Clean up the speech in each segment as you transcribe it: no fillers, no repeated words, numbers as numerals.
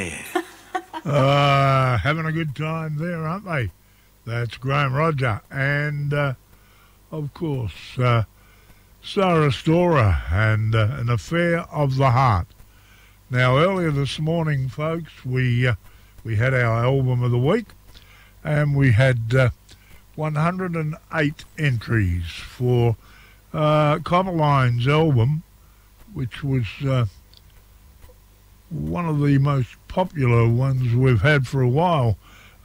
care. Having a good time there, aren't they? That's Graham Roger. And, of course, Sarah Storer and An Affair of the Heart. Now, earlier this morning, folks, we had our album of the week, and we had 108 entries for Copperline's album, which was one of the most popular ones we've had for a while.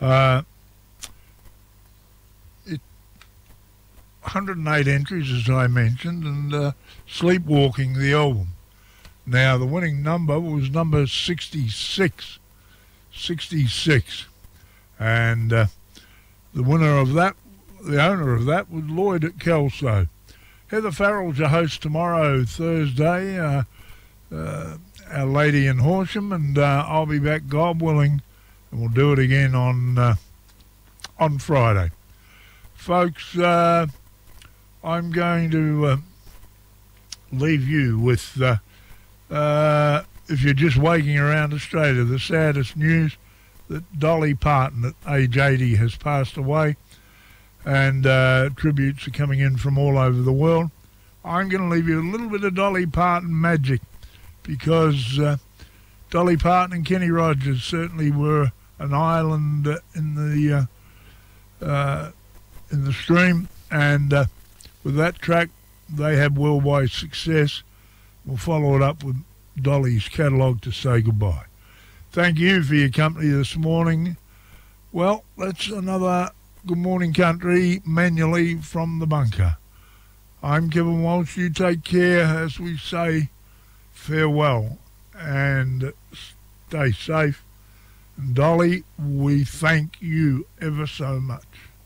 108 entries, as I mentioned, and Sleepwalking, the album. Now, the winning number was number 66. 66. And the winner of that, the owner of that, was Lloyd at Kelso. Heather Farrell's your host tomorrow, Thursday, Our Lady in Horsham, and I'll be back, God willing, and we'll do it again on Friday. Folks, I'm going to leave you with, if you're just waking around Australia, the saddest news that Dolly Parton at age 80 has passed away, and tributes are coming in from all over the world. I'm going to leave you a little bit of Dolly Parton magic, because Dolly Parton and Kenny Rogers certainly were an island in the stream, and with that track they had worldwide success. We'll follow it up with Dolly's catalogue to say goodbye. Thank you for your company this morning. Well, that's another Good Morning Country manually from the bunker. I'm Kevin Walsh. You take care as we say farewell and stay safe. And Dolly, we thank you ever so much.